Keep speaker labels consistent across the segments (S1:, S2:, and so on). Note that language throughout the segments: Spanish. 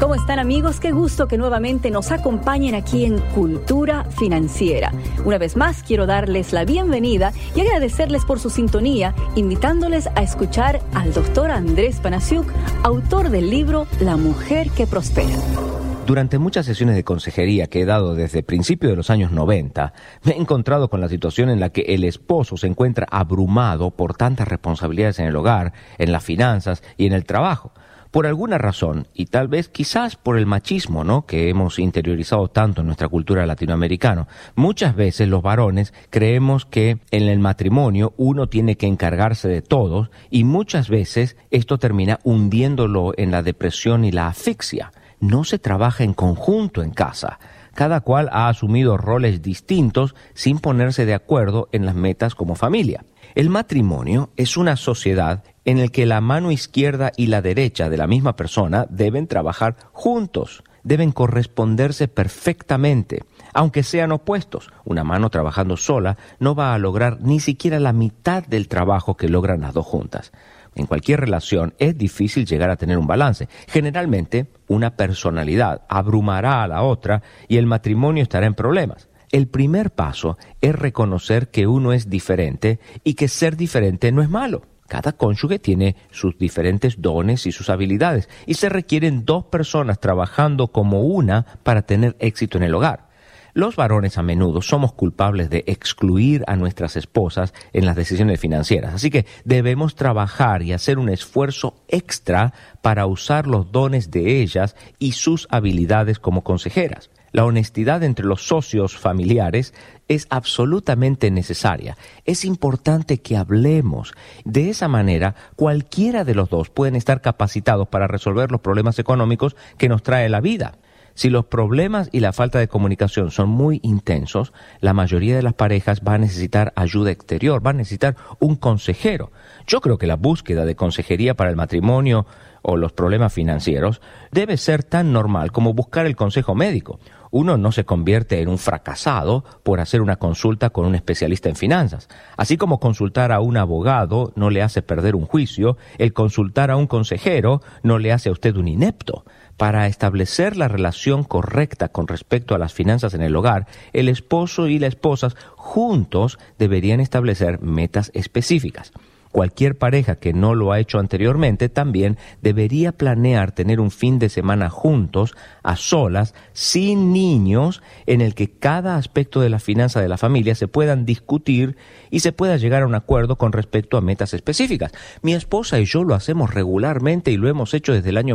S1: ¿Cómo están, amigos? Qué gusto que nuevamente nos acompañen aquí en Cultura Financiera. Una vez más quiero darles la bienvenida y agradecerles por su sintonía, invitándoles a escuchar al doctor Andrés Panasiuk, autor del libro La Mujer que Prospera.
S2: Durante muchas sesiones de consejería que he dado desde principios de los años 90, me he encontrado con la situación en la que el esposo se encuentra abrumado por tantas responsabilidades en el hogar, en las finanzas y en el trabajo. Por alguna razón, y tal vez quizás por el machismo, ¿no?, que hemos interiorizado tanto en nuestra cultura latinoamericana, muchas veces los varones creemos que en el matrimonio uno tiene que encargarse de todos y muchas veces esto termina hundiéndolo en la depresión y la asfixia. No se trabaja en conjunto en casa. Cada cual ha asumido roles distintos sin ponerse de acuerdo en las metas como familia. El matrimonio es una sociedad en la que la mano izquierda y la derecha de la misma persona deben trabajar juntos, deben corresponderse perfectamente, aunque sean opuestos. Una mano trabajando sola no va a lograr ni siquiera la mitad del trabajo que logran las dos juntas. En cualquier relación es difícil llegar a tener un balance. Generalmente, una personalidad abrumará a la otra y el matrimonio estará en problemas. El primer paso es reconocer que uno es diferente y que ser diferente no es malo. Cada cónyuge tiene sus diferentes dones y sus habilidades y se requieren dos personas trabajando como una para tener éxito en el hogar. Los varones a menudo somos culpables de excluir a nuestras esposas en las decisiones financieras, así que debemos trabajar y hacer un esfuerzo extra para usar los dones de ellas y sus habilidades como consejeras. La honestidad entre los socios familiares es absolutamente necesaria. Es importante que hablemos. De esa manera, cualquiera de los dos pueden estar capacitados para resolver los problemas económicos que nos trae la vida. Si los problemas y la falta de comunicación son muy intensos, la mayoría de las parejas va a necesitar ayuda exterior, va a necesitar un consejero. Yo creo que la búsqueda de consejería para el matrimonio o los problemas financieros debe ser tan normal como buscar el consejo médico. Uno no se convierte en un fracasado por hacer una consulta con un especialista en finanzas. Así como consultar a un abogado no le hace perder un juicio, el consultar a un consejero no le hace a usted un inepto. Para establecer la relación correcta con respecto a las finanzas en el hogar, el esposo y la esposa juntos deberían establecer metas específicas. Cualquier pareja que no lo ha hecho anteriormente también debería planear tener un fin de semana juntos, a solas, sin niños, en el que cada aspecto de la finanza de la familia se puedan discutir y se pueda llegar a un acuerdo con respecto a metas específicas. Mi esposa y yo lo hacemos regularmente y lo hemos hecho desde el año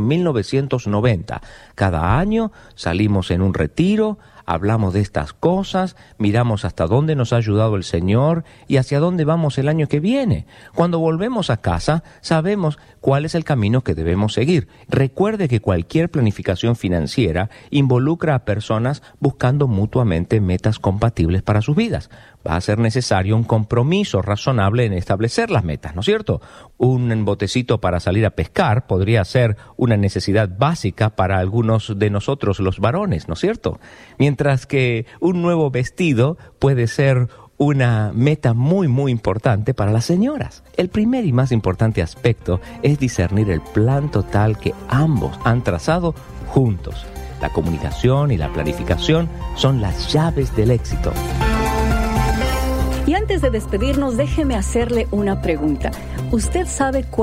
S2: 1990. Cada año salimos en un retiro, hablamos de estas cosas, miramos hasta dónde nos ha ayudado el Señor y hacia dónde vamos el año que viene. Cuando volvemos a casa, sabemos cuál es el camino que debemos seguir. Recuerde que cualquier planificación financiera involucra a personas buscando mutuamente metas compatibles para sus vidas. Va a ser necesario un compromiso razonable en establecer las metas, ¿no es cierto? Un botecito para salir a pescar podría ser una necesidad básica para algunos de nosotros los varones, ¿no es cierto? Mientras que un nuevo vestido puede ser una meta muy, muy importante para las señoras. El primer y más importante aspecto es discernir el plan total que ambos han trazado juntos. La comunicación y la planificación son las llaves del éxito.
S1: Y antes de despedirnos, déjeme hacerle una pregunta. ¿Usted sabe cuál